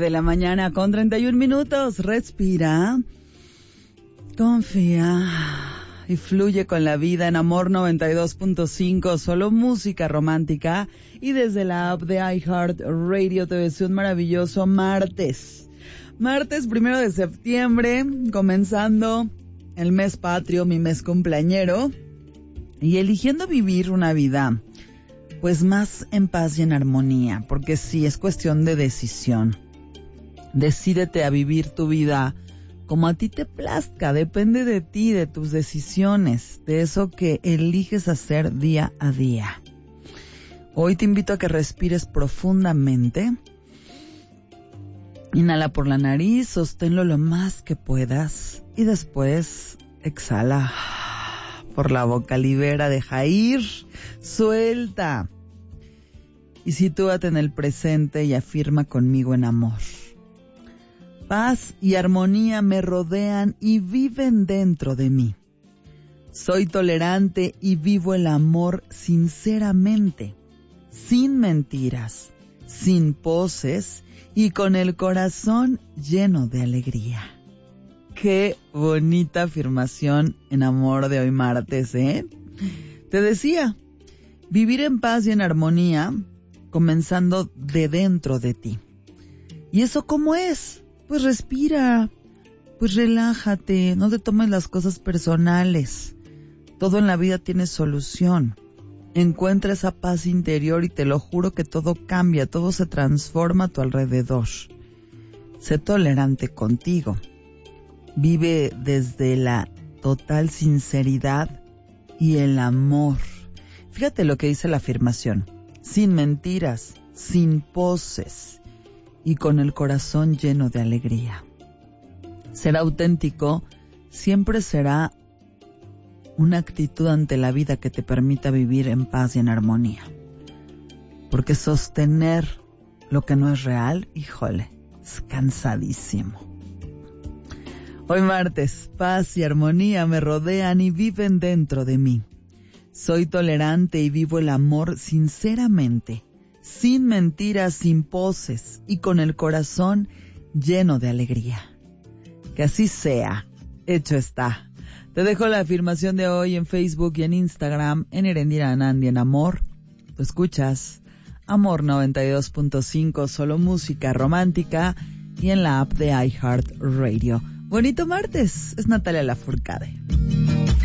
9:31 a.m. Respira, confía y fluye con la vida en Amor 92.5, solo música romántica. Y desde la app de iHeartRadio te deseo un maravilloso martes. Martes 1 de septiembre, comenzando el mes patrio, mi mes cumpleañero, y eligiendo vivir una vida pues más en paz y en armonía, porque sí, es cuestión de decisión. Decídete a vivir tu vida como a ti te plazca, depende de ti, de tus decisiones, de eso que eliges hacer día a día. Hoy te invito a que respires profundamente. Inhala por la nariz, sosténlo lo más que puedas y después exhala por la boca, libera, deja ir, suelta. Y sitúate en el presente y afirma conmigo en amor. Paz y armonía me rodean y viven dentro de mí. Soy tolerante y vivo el amor sinceramente, sin mentiras, sin poses y con el corazón lleno de alegría. Qué bonita afirmación en amor de hoy martes, ¿eh? Te decía, vivir en paz y en armonía, comenzando de dentro de ti. ¿Y eso cómo es? Pues respira, pues relájate, no te tomes las cosas personales. Todo en la vida tiene solución. Encuentra esa paz interior y te lo juro que todo cambia, todo se transforma a tu alrededor. Sé tolerante contigo. Vive desde la total sinceridad y el amor. Fíjate lo que dice la afirmación. Sin mentiras, sin poses y con el corazón lleno de alegría. Ser auténtico siempre será una actitud ante la vida que te permita vivir en paz y en armonía. Porque sostener lo que no es real, híjole, es cansadísimo. Hoy martes, paz y armonía me rodean y viven dentro de mí. Soy tolerante y vivo el amor sinceramente, sin mentiras, sin poses y con el corazón lleno de alegría. Que así sea, hecho está. Te dejo la afirmación de hoy en Facebook y en Instagram, en Erendira Nandi en Amor. Tú escuchas Amor 92.5, solo música romántica, y en la app de iHeartRadio. Bonito martes, es Natalia Lafourcade.